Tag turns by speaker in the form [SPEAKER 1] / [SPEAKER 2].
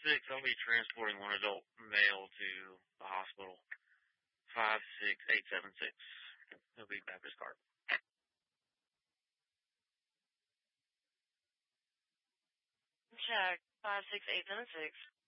[SPEAKER 1] I'll be transporting one adult male to the hospital. 56876. He'll be Baptist Card.
[SPEAKER 2] Check 56876.